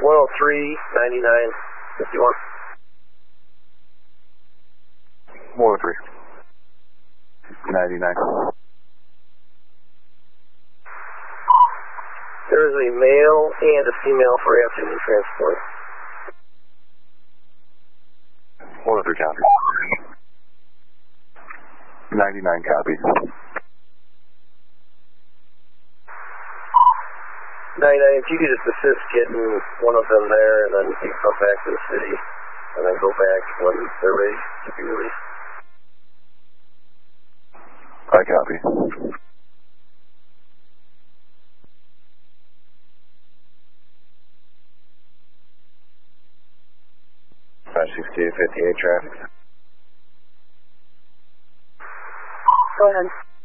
103-99-51. 103-99. There is a male and a female for afternoon transport. 103 copy. 99 copy. 99, if you could just assist getting one of them there, and then you can come back to the city, and then go back when they're ready to be released. I copy. .58 traffic. Go ahead.